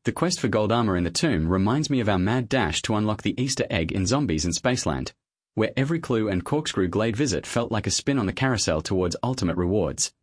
The quest for gold armor in the tomb reminds me of our mad dash to unlock the Easter egg in Zombies in Spaceland, where every clue and corkscrew glade visit felt like a spin on the carousel towards ultimate rewards.